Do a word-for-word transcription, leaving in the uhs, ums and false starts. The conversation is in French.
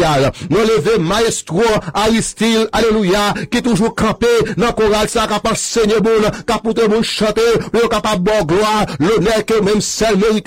Nous lever maestro Aristide, alléluia, qui toujours campé dans chorale ça capable enseigner bon, capable bon chanter, capable bon gloire, l'honneur que même seul mérite